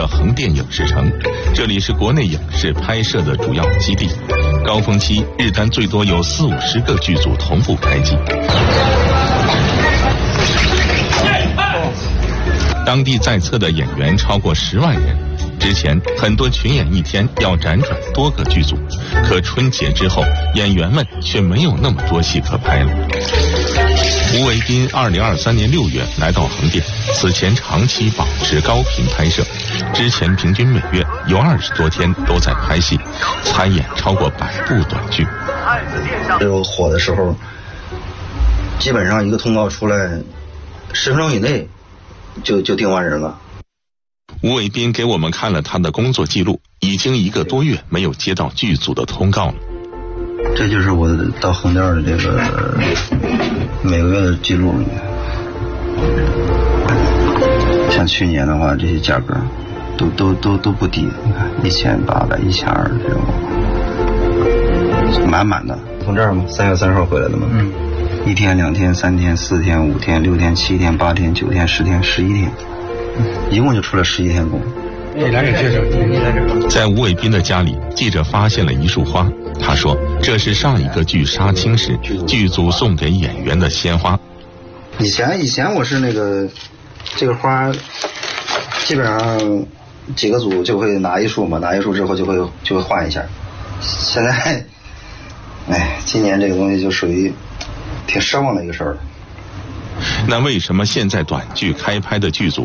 横店影视城，这里是国内影视拍摄的主要基地。高峰期日单最多有40-50个剧组同步开机。当地在册的演员超过10万人。之前很多群演一天要辗转多个剧组，可春节之后，演员们却没有那么多戏可拍了。吴伟斌2023年6月来到横店，此前长期保持高频拍摄，之前平均每月有20多天都在拍戏，参演超过100部短剧。 有火的时候，基本上一个通告出来10分钟以内就定完人了。 吴伟斌给我们看了他的工作记录，已经1个多月没有接到剧组的通告了。 这就是我到横店的这个每个月的记录。像去年的话，这些价格都不低，你看1800、1200这种，满的。从这儿嘛，3月3号回来的嘛。1天、2天、3天、4天、5天、6天、7天、8天、9天、10天、11天。一共就出了11天工。 在吴伟斌的家里，记者发现了一束花。他说，这是上一个剧杀青时剧组送给演员的鲜花。 以前我是那个这个花，基本上几个组就会拿一束嘛，拿一束之后就会换一下。现在，今年这个东西就属于挺失望的一个事儿了。 那为什么现在短剧开拍的剧组